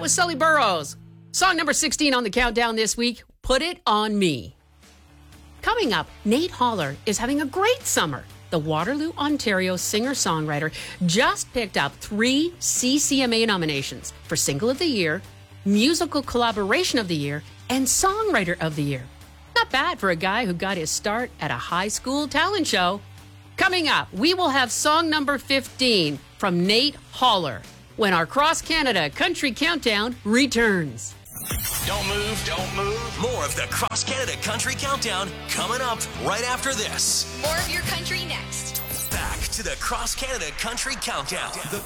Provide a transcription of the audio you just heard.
was Sully Burrows. Song number 16 on the countdown this week, Put It On Me. Coming up, Nate Holler is having a great summer. The Waterloo, Ontario singer-songwriter just picked up 3 CCMA nominations for Single of the Year, Musical Collaboration of the Year, and Songwriter of the Year. Not bad for a guy who got his start at a high school talent show. Coming up, we will have song number 15 from Nate Holler when our Cross Canada Country Countdown returns. Don't move, don't move. More of the Cross Canada Country Countdown coming up right after this. More of your country next. Back to the Cross Canada Country Countdown.